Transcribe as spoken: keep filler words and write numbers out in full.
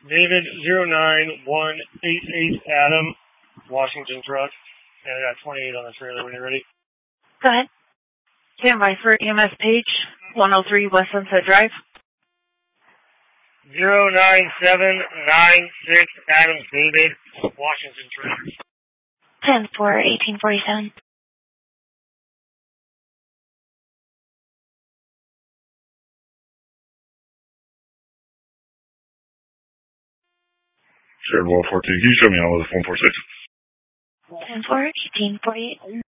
David zero nine one eight eight Adam, Washington truck. And I got twenty-eight on the trailer when you're ready. Go ahead. Stand by for E M S Page, one oh three West Sunset Drive. zero nine seven nine six Adams David, Washington truck. ten four eighteen forty-seven. Sure, Wall fourteen. Can you show me all of the phone four six? ten four eighteen forty-eight.